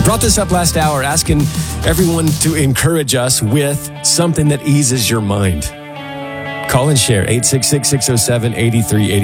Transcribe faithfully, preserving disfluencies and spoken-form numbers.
I brought this up last hour, asking everyone to encourage us with something that eases your mind. Call and share, eight six six, six oh seven, eight three eight three.